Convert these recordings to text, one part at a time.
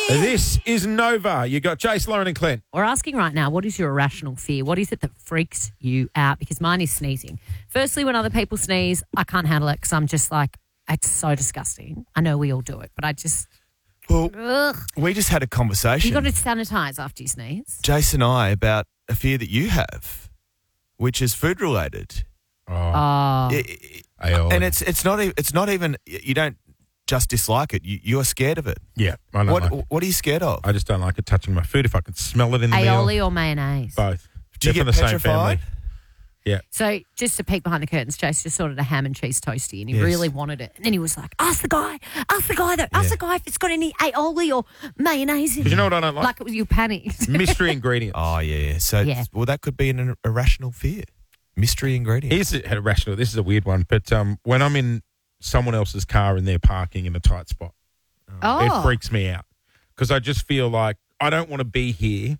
This is Nova. You got Jace, Lauren and Clint. We're asking right now, what is your irrational fear? What is it that freaks you out? Because mine is sneezing. Firstly, when other people sneeze, I can't handle it because I'm just like, it's so disgusting. I know we all do it, but I just... Well, Ugh. we just had a conversation, You got to sanitize after you sneeze. Jason and I, about a fear that you have, which is food related. Oh. And it's not even you don't just dislike it. You're scared of it. Yeah, I don't like it. What are you scared of? I just don't like it touching my food if I can smell it in the Aioli meal. or mayonnaise? Both. Do you They're get from the same family. petrified? Yeah. So just to peek behind the curtains, Chase just ordered a ham and cheese toasty and he Yes. really wanted it. And then he was like, ask the guy if it's got any aioli or mayonnaise in it. Because you know what I don't like? Like it was you panicked. Mystery ingredients. Oh, yeah. So, Yeah. well, that could be an irrational fear. Mystery ingredients. Here's irrational. This is a weird one, but when I'm in someone else's car and they're parking in a tight spot, it freaks me out because I just feel like I don't want to be here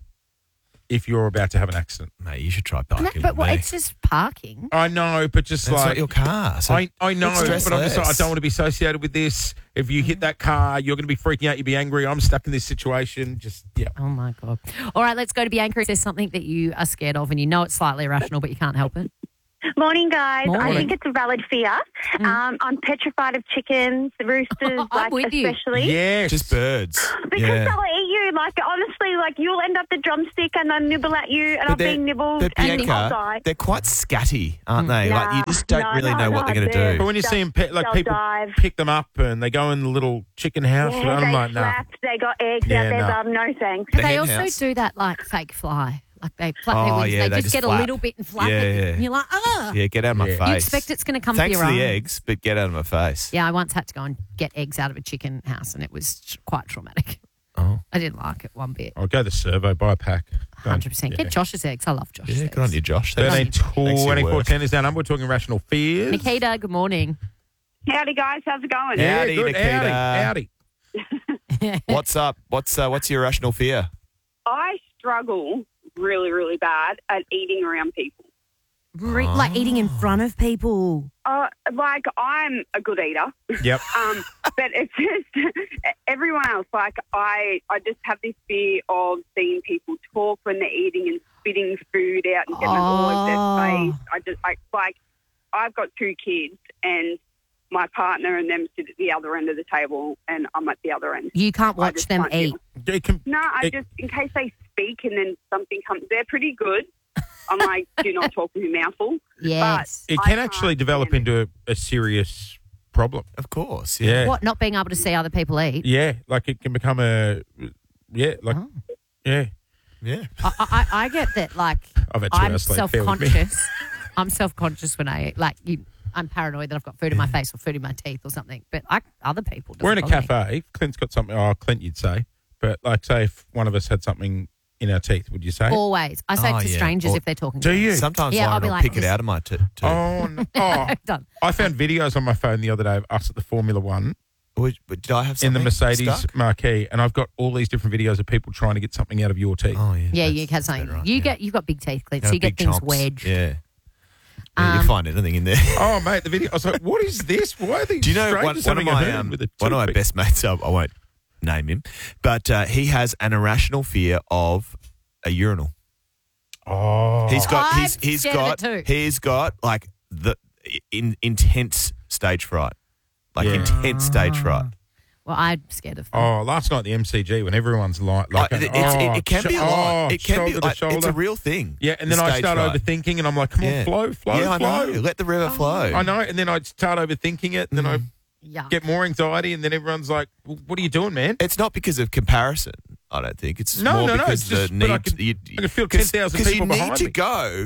if you're about to have an accident. Mate, you should try No, parking but with me. it's just parking. I know, but just It's like not your car. So I know, stress but I'm just like, I less. don't want to be associated with this. If you hit that car, you're going to be freaking out. You'll be angry. I'm stuck in this situation. Just, yeah. Oh, my God. All right, let's go to Bianca. Is there something that you are scared of and you know it's slightly irrational but you can't help it? Morning, guys. Morning. I think it's a valid fear. I'm petrified of chickens, roosters, I'm with you. especially. Yes. just birds. Because yeah. they'll eat you. Like, honestly, like, you'll end up the drumstick and they'll nibble at you and I'm being nibbled But and I'll Bianca, die. they're quite scatty, aren't they? Like you just don't really know what they're going to they're- But do. when you see them, like They'll people dive. pick them up and they go in the little chicken house, Yeah, I'm they like, no. flap, they got eggs Yeah, out there, no. but no thanks. But The they hen also house. do that like fake fly. Like they flap their Oh, wings. yeah, they they just just get flap. a little bit and flap Yeah, it. yeah. And you're like, ugh. Yeah, get out of my Yeah. face. You expect it's going to come Thanks for for your the own. eggs, but get out of my face. Yeah, I once had to go and get eggs out of a chicken house and it was quite traumatic. Oh. I didn't like it one bit. I'll go to the servo, buy a pack. 100%. Get Josh's eggs. I love Josh's Yeah, eggs. good on you, Josh. Thanks 13, for your 24, work. 10 is our number. We're talking rational fears. Nikita, good morning. Howdy, guys. How's it going? Yeah, Howdy, good. Nikita. Howdy. What's up? What's your irrational fear? I struggle really, really bad at eating around people. Like eating in front of people. Like, I'm a good eater, Yep. but it's just everyone else. Like, I just have this fear of seeing people talk when they're eating and spitting food out and getting it all over their face. I've got 2 kids and my partner and them sit at the other end of the table and I'm at the other end. You can't I watch just them can't eat. deal. No, in case they speak and then something comes, they're pretty good. I'm like, do not talk with your mouth full. Yes. It I can can't actually develop stand into a serious problem. Of course. Yeah. What, not being able to see other people eat? Yeah, like it can become yeah. Yeah. I get that, like, I've had 2 I'm hours sleep. Bear with me. self-conscious. I'm self-conscious when I eat. Like, I'm paranoid that I've got food in my face or food in my teeth or something. But other people doesn't We're in a bother me. cafe. Clint's got something. Oh, Clint, you'd say. But, like, say if one of us had something in our teeth, would you say? Always. I say Oh, it to yeah. strangers Or- if they're talking Do to me. you? Sometimes Yeah, I'll Lauren be will like pick it this. out of my tooth. Oh, no. Oh. Done. I found videos on my phone the other day of us at the Formula One Did I have in something the Mercedes stuck? marquee, and I've got all these different videos of people trying to get something out of your teeth. Oh, yeah. Yeah, That's- you have that's something. better, right, You've yeah. got big teeth, Clint, Yeah, so you get big things chomps. wedged. Yeah. You find anything in there. Oh, mate, the video. I was like, what is this? Why are these Do you know strangers one of having a my herd with a one of my toothpick? best mates? I won't name him, but he has an irrational fear of a urinal. Oh. He's got I'm he's scared of got it too. he's got like the intense stage fright, like Yeah. intense stage fright. Well, I'm scared of them. Oh, last night at the MCG when everyone's like It can be a lot. It can shoulder be to like, shoulder. it's a real thing. Yeah, and the then I stage start fright. overthinking, and I'm like, come on, flow, Yeah, I flow. know. Let the river flow. I know, and then I start overthinking it, and then I Yeah. get more anxiety, and then everyone's like, well, what are you doing, man? It's not because of comparison. I don't think it's No, more no, no, because it's just- the but I need. can- I can feel 10,000 people you need behind to me. go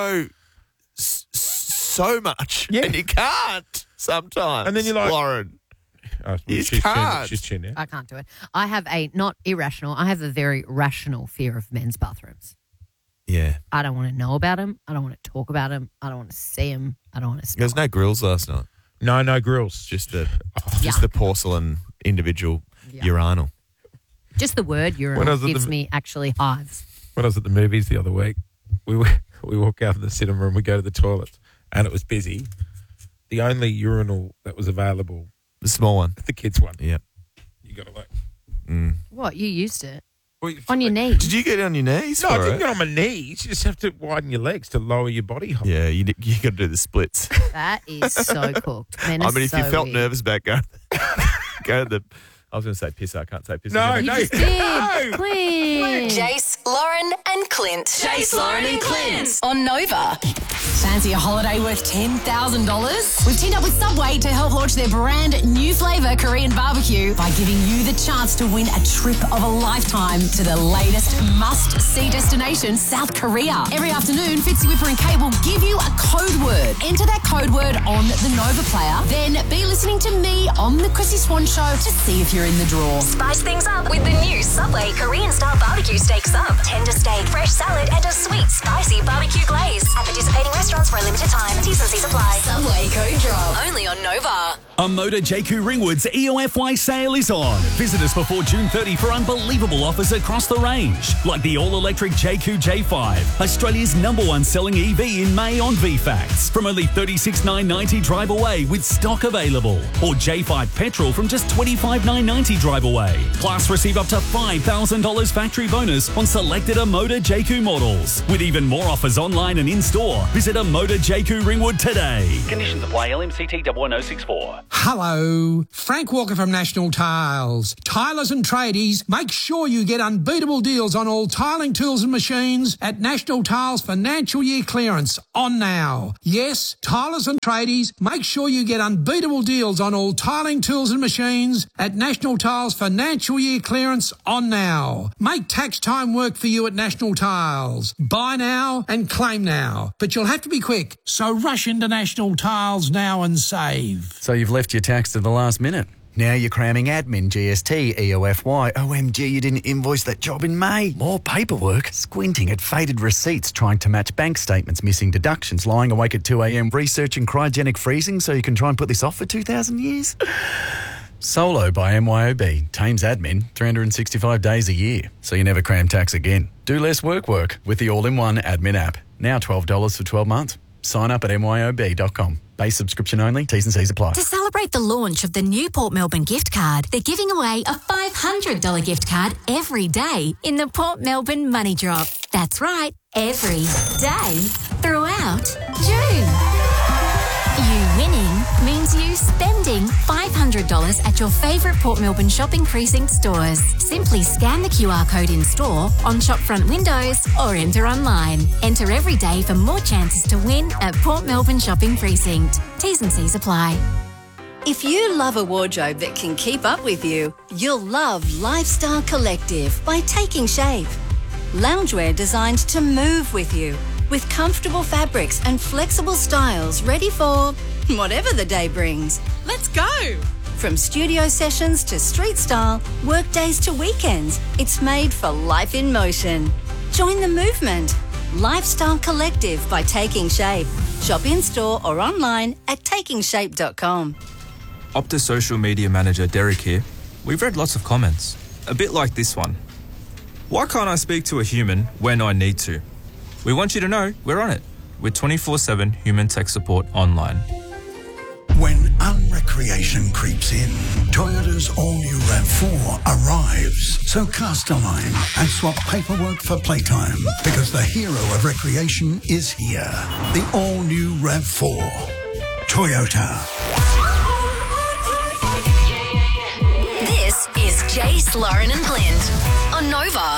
so much, Yeah. and you can't sometimes. And then you're like- Lauren. Oh, You she's can't. She's chin, yeah. I can't do it. I have not irrational, I have a very rational fear of men's bathrooms. Yeah, I don't want to know about them. I don't want to talk about them. I don't want to see them. I don't want to smell there was no grills last night. No grills. Just the Yuck. porcelain individual Yeah. urinal. Just the word When I urinal was at gives the- me actually hives. When I was at the movies the other week, we walk out of the cinema and we go to the toilet, and it was busy. The only urinal that was available, The small one. the kids one. Yep. You got to like What, you used it? Well, On your knees? Did you get on your knees? No, for I didn't it? get on my knees. You just have to widen your legs to lower your body height. Yeah, you got to do the splits. That is so cooked. Men I are mean, if so you felt weird. nervous about going to the... I was going to say pisser. I can't say pisser. No, You no. just did. Clint. Jace, Lauren, and Clint. Jace, Lauren, and Clint on Nova. Fancy a holiday worth $10,000? We've teamed up with Subway to help launch their brand new flavour Korean barbecue by giving you the chance to win a trip of a lifetime to the latest must-see destination, South Korea. Every afternoon, Fitzy, Whipper and Kate will give you a code word. Enter that code word on the Nova player. Then be listening to me on the Chrissy Swan Show to see if you're in the draw. Spice things up with the new Subway Korean-style barbecue steak sub. Tender steak, fresh salad, and a sweet, spicy barbecue glaze. At participating restaurants for a limited time. T's and C's apply. Subway code drop. Only on Nova. A Motor JQ Ringwood's EOFY sale is on. Visit us before June 30 for unbelievable offers across the range, like the all-electric JQ J5, Australia's #1 selling EV in May on VFACTS, from only $36,990 drive away with stock available, or J5 petrol from just $25,990 drive away. Plus, receive up to $5,000 factory bonus on selected Motor JQ models, with even more offers online and in-store. Visit a Motor JQ Ringwood today. Conditions apply. LMCT 11064. Hello, Frank Walker from National Tiles. Tilers and tradies, make sure you get unbeatable deals on all tiling tools and machines at National Tiles financial year clearance on now. Yes, tilers and tradies, make sure you get unbeatable deals on all tiling tools and machines at National Tiles financial year clearance on now. Make tax time work for you at National Tiles. Buy now and claim now. But you'll have to be quick, so rush into National Tiles now and save. So you've left your tax to the last minute. Now you're cramming admin, GST, EOFY. OMG, you didn't invoice that job in May. More paperwork. Squinting at faded receipts, trying to match bank statements, missing deductions, lying awake at 2 a.m, researching cryogenic freezing so you can try and put this off for 2,000 years. Solo by MYOB. Tames admin 365 days a year, so you never cram tax again. Do less work with the all-in-one admin app. Now $12 for 12 months. Sign up at myob.com. Base subscription only. T's and C's apply. To celebrate the launch of the new Port Melbourne gift card, they're giving away a $500 gift card every day in the Port Melbourne Money Drop. That's right, every day throughout June. You winning means you spending $500 at your favourite Port Melbourne shopping precinct stores. Simply scan the QR code in store, on shop front windows, or enter online. Enter every day for more chances to win at Port Melbourne Shopping Precinct. T's and C's apply. If you love a wardrobe that can keep up with you, you'll love Lifestyle Collective by Taking Shape. Loungewear designed to move with you, with comfortable fabrics and flexible styles ready for whatever the day brings. Let's go! From studio sessions to street style, work days to weekends, it's made for life in motion. Join the movement. Lifestyle Collective by Taking Shape. Shop in store or online at takingshape.com. Optus social media manager Derek here. We've read lots of comments, a bit like this one. Why can't I speak to a human when I need to? We want you to know we're on it with 24/7 human tech support online. When unrecreation creeps in, Toyota's all-new RAV4 arrives. So cast a line and swap paperwork for playtime, because the hero of recreation is here. The all-new RAV4. Toyota. This is Jace, Lauren and Clint on Nova.